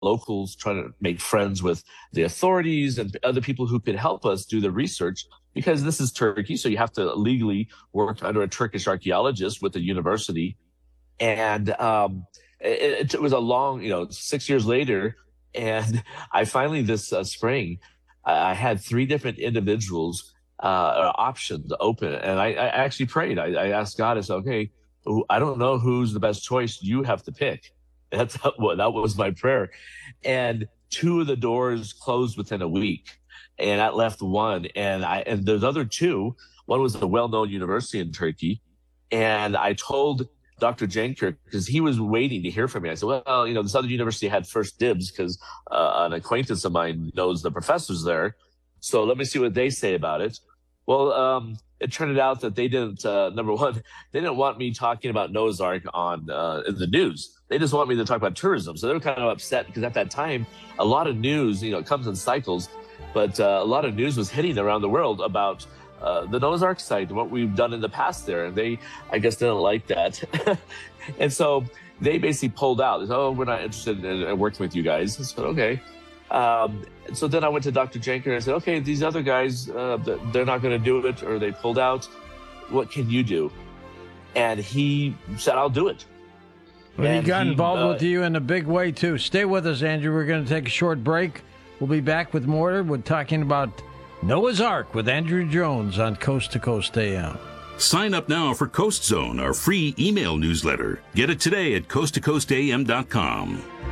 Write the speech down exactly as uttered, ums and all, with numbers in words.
locals, trying to make friends with the authorities and other people who could help us do the research, because this is Turkey, so you have to legally work under a Turkish archaeologist with the university. And um, it, it was a long, you know, six years later, and I finally this uh, spring, I I had three different individuals uh, options open, and I, I actually prayed. I, I asked God, I said, okay, who- I don't know who's the best choice. You have to pick. That's how, well, that was my prayer. And two of the doors closed within a week, and that left one. And I and those other two, one was a well-known university in Turkey, and I told Doctor Jenker, because he was waiting to hear from me. I said, well, you know, this other university had first dibs because uh, an acquaintance of mine knows the professors there. So let me see what they say about it. Well, um, it turned out that they didn't, uh, number one, they didn't want me talking about Noah's Ark on uh, in the news. They just want me to talk about tourism. So they were kind of upset because at that time, a lot of news, you know, it comes in cycles, but uh, a lot of news was hitting around the world about uh, the Noah's Ark site and what we've done in the past there. And they, I guess, didn't like that. And so they basically pulled out. They said, oh, we're not interested in, in working with you guys. I said, okay. Um, so then I went to Doctor Jenker and I said, okay, these other guys, uh, they're not going to do it, or they pulled out. What can you do? And he said, I'll do it. Well, he And got he, involved uh, with you in a big way, too. Stay with us, Andrew. We're going to take a short break. We'll be back with more. We're talking about Noah's Ark with Andrew Jones on Coast to Coast A M. Sign up now for Coast Zone, our free email newsletter. Get it today at coast to coast a m dot com.